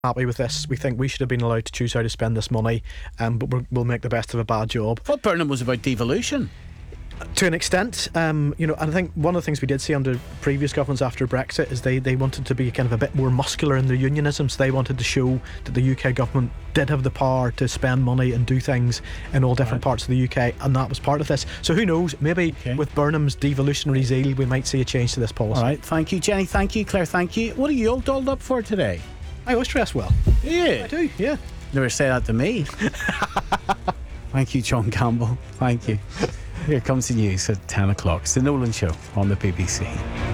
happy with this. We think we should have been allowed to choose how to spend this money, but we'll make the best of a bad job. I thought Burnham was about devolution. To an extent, and I think one of the things we did see under previous governments after Brexit is they wanted to be kind of a bit more muscular in their unionism, so they wanted to show that the UK government did have the power to spend money and do things in all different parts of the UK, and that was part of this. So who knows, maybe with Burnham's devolutionary zeal we might see a change to this policy. Alright, thank you Jenny, thank you Claire, thank you. What are you all dolled up for today? I always dress well. Yeah, I do, yeah. Never say that to me. Thank you John Campbell, thank you. Here comes the news at 10 o'clock. It's the Nolan Show on the BBC.